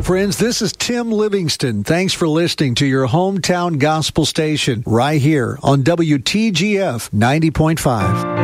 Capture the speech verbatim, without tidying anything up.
friends. This is Tim Livingston. Thanks for listening to your hometown gospel station right here on W T G F ninety point five.